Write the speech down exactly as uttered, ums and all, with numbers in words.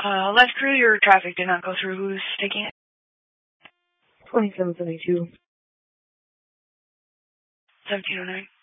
Uh, left crew, your traffic did not go through. Who's taking it? twenty-seven seventy-two. seventeen oh nine.